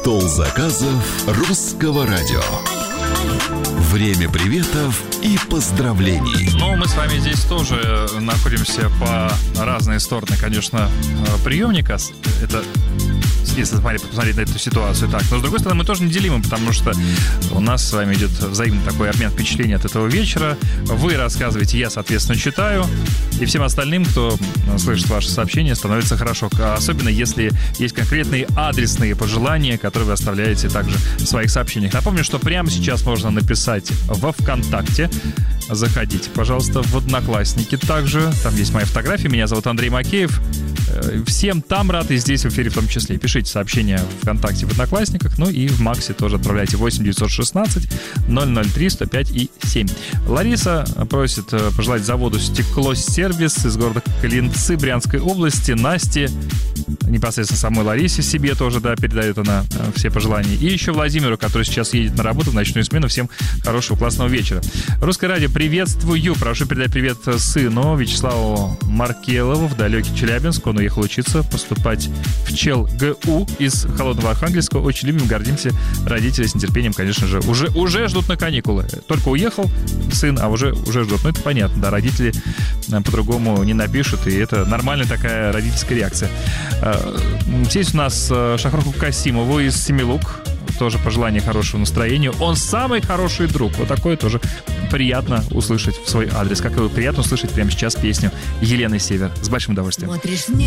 Стол заказов русского радио. Время приветов и поздравлений. Ну, мы с вами здесь тоже находимся по разные стороны, конечно, приемника. Это, если посмотреть на эту ситуацию так. Но, с другой стороны, мы тоже неделимы, потому что у нас с вами идет взаимный такой обмен впечатлений от этого вечера. Вы рассказываете, я, соответственно, читаю. И всем остальным, кто слышит ваши сообщения, становится хорошо. Особенно, если есть конкретные адресные пожелания, которые вы оставляете также в своих сообщениях. Напомню, что прямо сейчас можно написать во ВКонтакте. Заходите, пожалуйста, в Одноклассники также. Там есть моя фотография. Меня зовут Андрей Макеев. Всем там рад, и здесь в эфире в том числе. Пишите сообщения в ВКонтакте, в Одноклассниках, ну и в Максе тоже отправляйте 8 916 003 105 и 7. Лариса просит пожелать заводу «Стеклосервис» из города Клинцы Брянской области Насте, непосредственно самой Ларисе, себе тоже, да, передает она все пожелания. И еще Владимиру, который сейчас едет на работу в ночную смену. Всем хорошего, классного вечера. Русское радио, приветствую. Прошу передать привет сыну Вячеславу Маркелову в далекий Челябинск. Он уехал учиться, поступать в ЧелГУ из холодного Архангельска. Очень любим, гордимся. Родители с нетерпением, конечно же, уже ждут на каникулы. Только уехал сын, а уже ждут. Ну, это понятно, да, родители по-другому не напишут, и это нормальная такая родительская реакция. Здесь у нас Шахруху Касимову из Семилук. Тоже пожелание хорошего настроения. Он самый хороший друг. Вот такое тоже приятно услышать в свой адрес. Как и приятно услышать прямо сейчас песню Елены Север. С большим удовольствием.